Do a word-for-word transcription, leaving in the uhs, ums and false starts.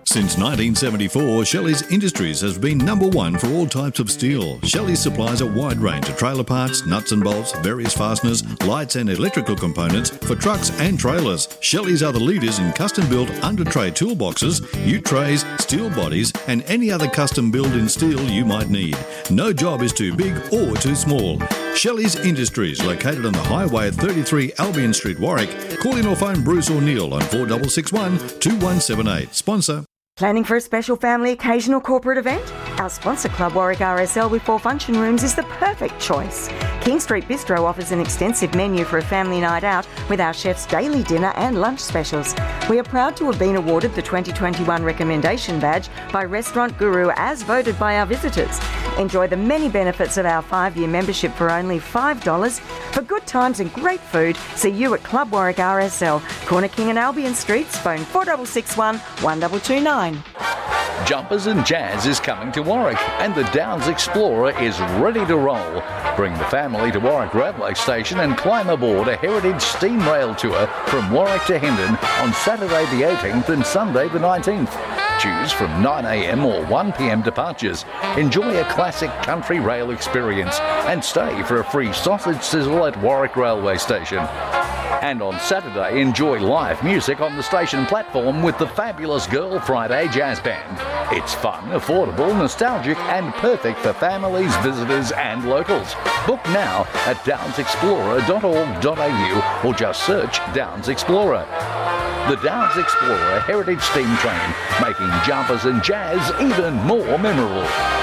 Since nineteen seventy-four, Shelley's Industries has been number one for all types of steel. Shelley supplies a wide range of trailer parts, nuts and bolts, various fasteners, lights and electrical components for trucks and trailers. Shelley's are the leaders in custom-built under-tray toolboxes, U-trays, steel bodies and any other custom-build in steel you might need. No job is too big or too small. Shelley's Industries, located on the highway at thirty-three Albion Street, Warwick. Call in or phone Bruce or Neil on four six six one, two one seven eight. Sponsor. Planning for a special family occasion or corporate event? Our sponsor Club Warwick R S L with four function rooms is the perfect choice. King Street Bistro offers an extensive menu for a family night out with our chef's daily dinner and lunch specials. We are proud to have been awarded the twenty twenty-one Recommendation Badge by Restaurant Guru as voted by our visitors. Enjoy the many benefits of our five-year membership for only five dollars. For good times and great food, see you at Club Warwick R S L, Corner King and Albion Streets, phone four six six one, one two two nine. Jumpers and Jazz is coming to Warwick and the Downs Explorer is ready to roll. Bring the family to Warwick Railway Station and climb aboard a heritage steam rail tour from Warwick to Hendon on Saturday the eighteenth and Sunday the nineteenth. Choose from nine a m or one p m departures. Enjoy a classic country rail experience and stay for a free sausage sizzle at Warwick Railway Station. And on Saturday, enjoy live music on the station platform with the fabulous Girl Friday Jazz Band. It's fun, affordable, nostalgic and perfect for families, visitors and locals. Book now at downs explorer dot org dot a u or just search Downs Explorer. The Downs Explorer Heritage Steam Train, making jumpers and jazz even more memorable.